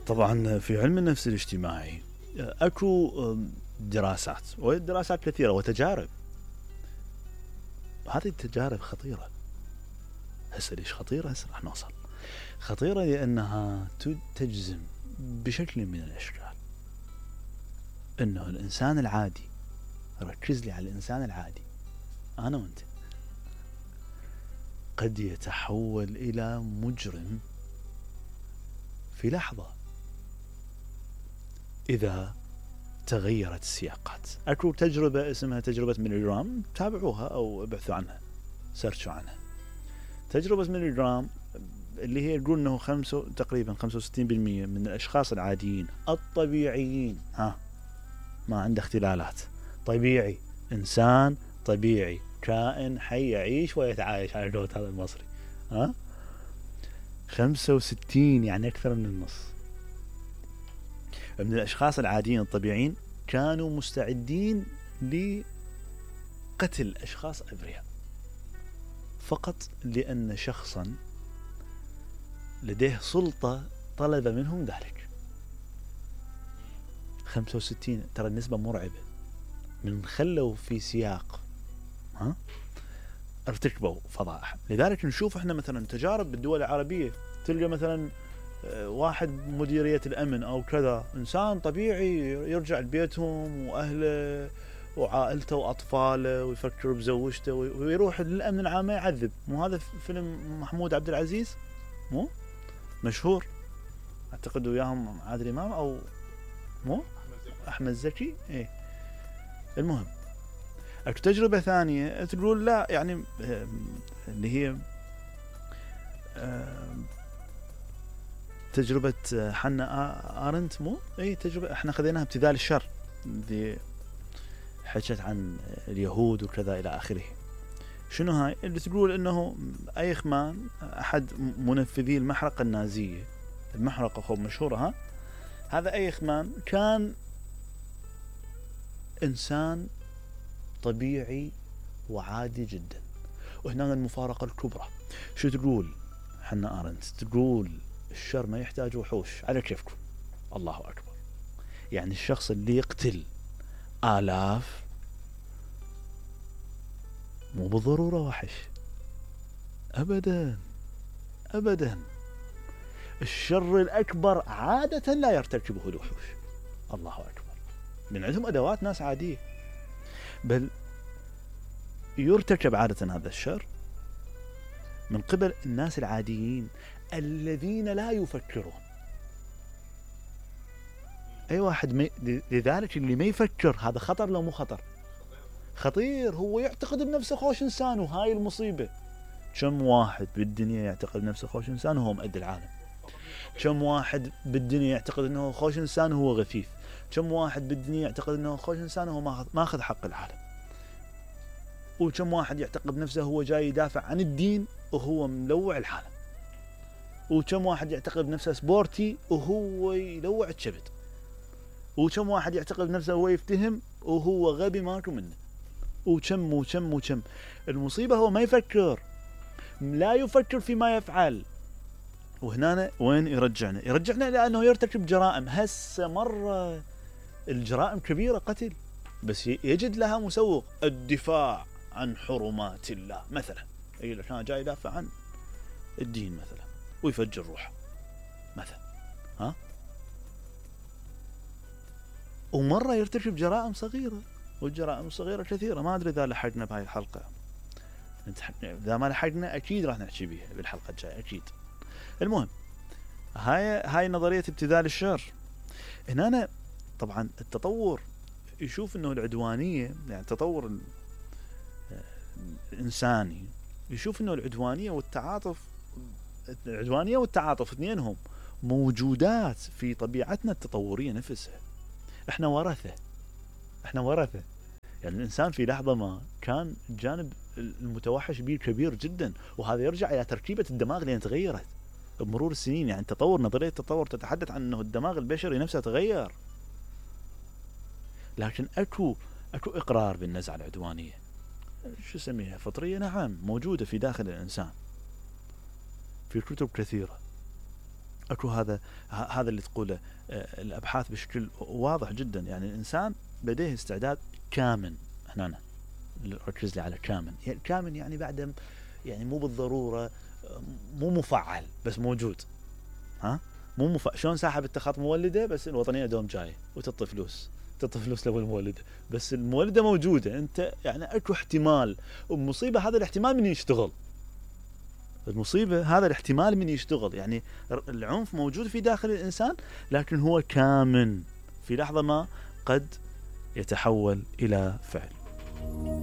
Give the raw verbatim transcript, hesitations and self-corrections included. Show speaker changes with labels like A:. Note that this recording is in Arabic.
A: طبعا في علم النفس الاجتماعي اكو دراسات ودراسات كثيرة وتجارب. هذه التجارب خطيرة. هسه ليش خطيرة؟ هسه راح نوصل. خطيرة لأنها تجزم بشكل من الأشكال أنه الإنسان العادي، ركز لي على الإنسان العادي أنا وأنت، قد يتحول إلى مجرم في لحظة إذا تغيرت السياقات. أكو تجربة اسمها تجربة ميليغرام، تابعوها أو ابحثوا عنها، سيرشوا عنها. تجربة ميليغرام اللي هي تقول أنه خمسة تقريبا خمسة وستين بالمئة من الأشخاص العاديين الطبيعيين، ها ما عنده اختلالات، طبيعي، إنسان طبيعي، كائن حي يعيش ويتعايش على جودة هذا المصري، ها خمسة وستين يعني أكثر من النص من الأشخاص العاديين الطبيعيين كانوا مستعدين لقتل أشخاص أبرياء فقط لأن شخصا لديه سلطة طلب منهم ذلك. خمسة وستين ترى النسبة مرعبة. من خلوا في سياق ها ارتكبوا فضائح. لذلك نشوف احنا مثلا تجارب بالدول العربية، تلقى مثلا واحد مديرية الأمن أو كذا، إنسان طبيعي يرجع لبيتهم وأهله وعائلته وأطفاله ويفكر بزوجته ويروح للأمن العام يعذب. مو هذا فيلم محمود عبد العزيز مو مشهور؟ أعتقد وياهم عادل إمام أو مو أحمد زكي. إيه المهم أكو تجربة ثانية تقول لا، يعني اللي هي تجربة حنا آرنت مو أي تجربة احنا خذيناها ابتذال الشر، دي حكت عن اليهود وكذا إلى آخره. شنو هاي اللي تقول إنه أيخمان أحد منفذي المحرقة النازية، المحرقة خو مشهورة، ها هذا أيخمان كان إنسان طبيعي وعادي جدا. وهنا المفارقة الكبرى. شو تقول حنا آرنت؟ تقول الشر ما يحتاج وحوش، على كيفكم. الله أكبر. يعني الشخص اللي يقتل آلاف مو بالضرورة وحش أبدا أبدا. الشر الأكبر عادة لا يرتكبه الوحوش. الله أكبر. من عندهم أدوات ناس عادية، بل يرتكب عادة هذا الشر من قبل الناس العاديين الذين لا يفكرون. أي واحد مي... لذلك اللي ما يفكر هذا خطر لو مو خطر؟ خطير. هو يعتقد بنفسه خوش إنسان، وهاي المصيبة. كم واحد بالدنيا يعتقد بنفسه خوش إنسان وهو مؤدي العالم؟ كم واحد بالدنيا يعتقد أنه خوش إنسان وهو غثيث؟ كم واحد بالدنيا يعتقد أنه خوش إنسان وهو ما أخذ حق العالم؟ وكم واحد يعتقد بنفسه هو جاي يدافع عن الدين وهو ملوع العالم؟ وكم واحد يعتقد بنفسه سبورتي وهو يلوع الشبت؟ وكم واحد يعتقد بنفسه هو يفتهم وهو غبي ماكو منه؟ وكم وكم وكم. المصيبة هو ما يفكر، لا يفكر فيما يفعل. وهنا وين يرجعنا؟ يرجعنا لأنه يرتكب جرائم. هسه مرة الجرائم كبيرة، قتل، بس يجد لها مسوق. الدفاع عن حرمات الله مثلا، يقول لك أنا جاي يدافع عن الدين مثلا ويفجر روحه مثلا، ها. ومرة يرتكب جرائم صغيرة، والجرائم الصغيرة كثيرة. ما أدري إذا لحقنا بهاي الحلقة، إذا ما لحقنا أكيد راح نحكي بيها بالحلقة الجاية أكيد. المهم هاي هاي نظرية ابتذال الشر. هنا أنا طبعا التطور يشوف إنه العدوانية، يعني التطور الإنساني يشوف إنه العدوانية والتعاطف، العدوانية والتعاطف اثنينهم موجودات في طبيعتنا التطورية نفسها. إحنا ورثة إحنا ورثة يعني الإنسان في لحظة ما كان الجانب المتوحش به كبير جدا، وهذا يرجع إلى تركيبة الدماغ اللي تغيرت بمرور السنين. يعني التطور، نظرية التطور تتحدث عن أنه الدماغ البشري نفسه تغير. لكن أكو أكو إقرار بالنزعة العدوانية، شو اسميها، فطرية، نعم موجودة في داخل الإنسان في كتب كثيرة. اكو هذا هذا اللي تقوله الابحاث بشكل واضح جدا. يعني الانسان لديه استعداد كامن، هنا ركز لي على كامن، يعني كامن يعني بعد يعني مو بالضروره مو مفعل بس موجود. ها مو مفعل، شلون ساحب اتخاذ مولده بس الوطنيه دوم جاي وتعطي فلوس تعطي فلوس لو المولده، بس المولده موجوده، انت يعني اكو احتمال. ومصيبه هذا الاحتمال من يشتغل، المصيبة هذا الاحتمال من يشتغل. يعني العنف موجود في داخل الإنسان لكن هو كامن، في لحظة ما قد يتحول إلى فعل.